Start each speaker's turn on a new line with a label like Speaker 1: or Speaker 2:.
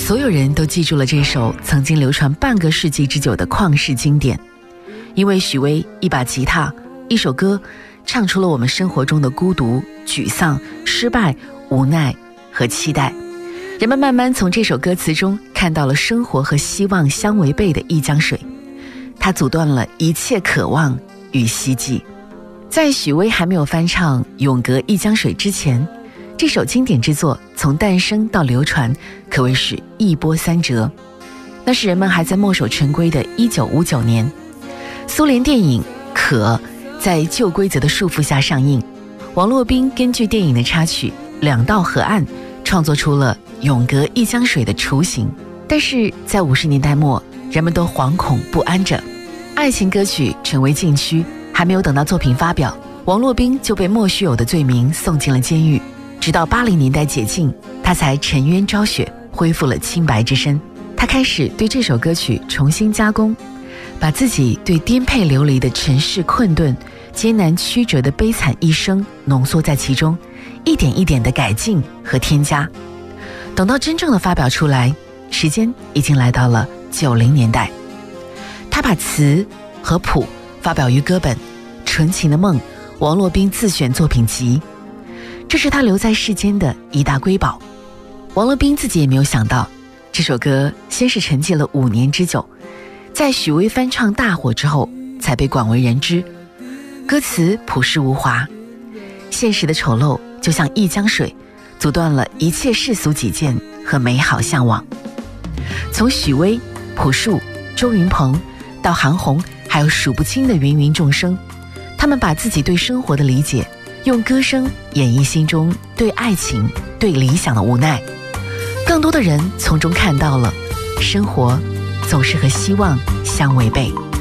Speaker 1: 所有人都记住了这首曾经流传半个世纪之久的旷世经典，因为许巍一把吉他，一首歌，唱出了我们生活中的孤独、沮丧、失败、无奈和期待。人们慢慢从这首歌词中看到了生活和希望相违背的一江水，它阻断了一切渴望与希冀。在许巍还没有翻唱《永隔一江水》之前，这首经典之作从诞生到流传可谓是一波三折。那是人们还在墨守成规的1959年，苏联电影《可》在旧规则的束缚下上映，王洛宾根据电影的插曲《两道河岸》创作出了《永隔一江水》的雏形。但是在50年代末，人们都惶恐不安着，爱情歌曲成为禁区，还没有等到作品发表，王洛宾就被莫须有的罪名送进了监狱。直到80年代解禁，他才沉冤昭雪，恢复了清白之身。他开始对这首歌曲重新加工，把自己对颠沛流离的尘世困顿、艰难曲折的悲惨一生浓缩在其中，一点一点的改进和添加。等到真正的发表出来，时间已经来到了90年代。他把词和谱发表于歌本《纯情的梦》王洛宾自选作品集，这是他留在世间的一大瑰宝。王洛宾自己也没有想到，这首歌先是沉寂了5年之久，在许巍翻唱大火之后才被广为人知。歌词朴实无华，现实的丑陋就像一江水，阻断了一切世俗己见和美好向往。从许巍、朴树、周云鹏到韩红，还有数不清的芸芸众生，他们把自己对生活的理解用歌声演绎心中对爱情、对理想的无奈。更多的人从中看到了生活总是和希望相违背。